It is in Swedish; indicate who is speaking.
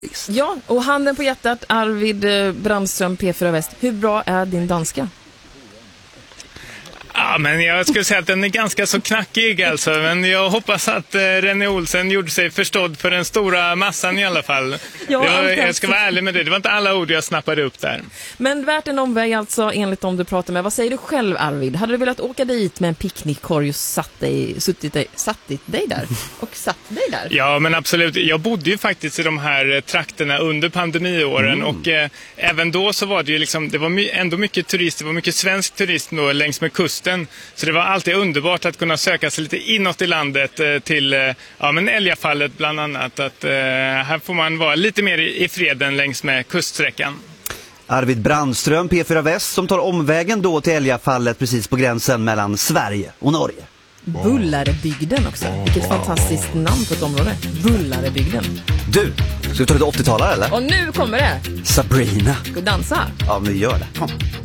Speaker 1: Ja, och handen på hjärtat, Arvid Brandström, P4 Väst. Hur bra är din danska?
Speaker 2: Ja, men jag skulle säga att den är ganska så knackig alltså. Men jag hoppas att René Olsen gjorde sig förstådd för den stora massan i alla fall. Jag ska vara ärlig med det. Det var inte alla ord jag snappade upp där.
Speaker 1: Men värt en omväg alltså, enligt dem du pratar med. Vad säger du själv, Arvid? Hade du velat åka dit med en picknickkorg och satt dig där?
Speaker 2: Ja, men absolut. Jag bodde ju faktiskt i de här trakterna under pandemiåren. Och även då så var det ju liksom, det var ändå mycket turister, det var mycket svensk turism då längs med kusten. Så det var alltid underbart att kunna söka sig lite inåt i landet till Älgafallet bland annat. Att här får man vara lite mer i freden längs med kuststräckan.
Speaker 3: Arvid Brandström, P4 Väst, som tar omvägen då till Älgafallet precis på gränsen mellan Sverige och Norge.
Speaker 1: Bullarebygden också. Vilket fantastiskt namn på ett område. Bullarebygden.
Speaker 3: Du, ska vi ta lite 80-talare eller?
Speaker 1: Och nu kommer det!
Speaker 3: Sabrina.
Speaker 1: Ska vi dansa?
Speaker 3: Ja, men vi gör det. Kom.